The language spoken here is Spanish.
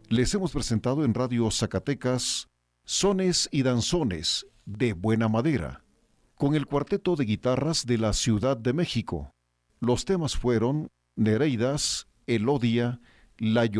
Les hemos presentado en Radio Zacatecas Sones y Danzones de Buena Madera, con el cuarteto de guitarras de la Ciudad de México. Los temas fueron Nereidas, Elodia, La